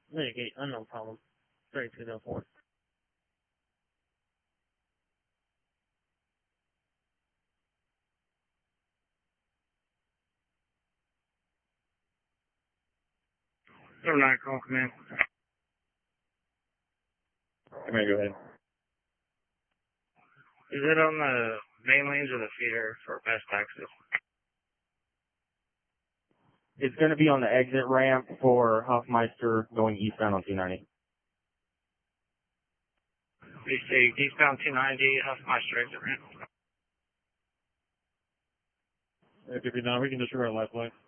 Mitigate, unknown problem. 3204. Number 9, call command. Command, go ahead. Is it on the main lanes or the feeder for best access? It's going to be on the exit ramp for Hoffmeister going eastbound on 290. You say eastbound 290, Huffmeister exit ramp. If you're not, we can just run a lifeline.